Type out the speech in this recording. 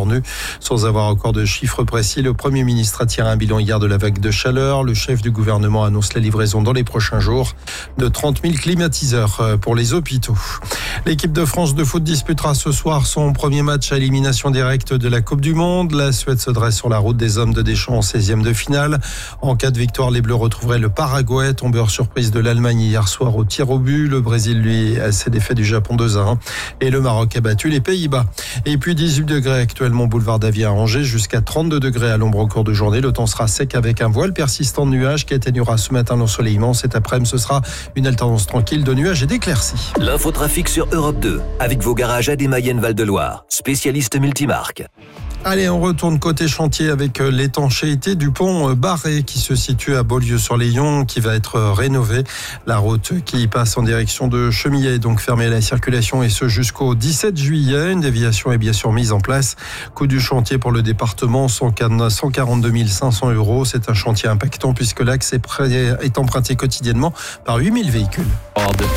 journée. Sans avoir encore de chiffres précis, le Premier ministre a tiré un bilan hier de la vague de chaleur. Le chef du gouvernement annonce la livraison dans les prochains jours de 30 000 climatiseurs pour les hôpitaux. L'équipe de France de foot disputera ce soir son premier match à élimination directe de la Coupe du Monde. La Suède se dresse sur la route des hommes de Deschamps en 16e de finale. En cas de victoire, les Bleus retrouveraient le Paraguay, tombeur surprise de l'Allemagne hier soir au tir au but. Le Brésil, lui, s'est défait du Japon 2-1. Et le Maroc a battu les Pays-Bas. Et puis 18 degrés actuellement boulevard d'Avier à Angers, jusqu'à 32 degrés à l'ombre au cours de journée. Le temps sera sec avec un voile persistant de nuages qui atténuera ce matin l'ensoleillement. Cet après-midi, ce sera une alternance tranquille de nuages et d'éclaircies. L'infotrafic sur Europe 2, avec vos garages AD Mayenne Val-de-Loire, spécialiste multimarque. Allez, on retourne côté chantier avec l'étanchéité du pont Barré qui se situe à Beaulieu-sur-Layon, qui va être rénové. La route qui passe en direction de Chemillé est donc fermée à la circulation et ce jusqu'au 17 juillet. Une déviation est bien sûr mise en place. Coût du chantier pour le département, 142 500 €. C'est un chantier impactant puisque l'axe est emprunté quotidiennement par 8 000 véhicules.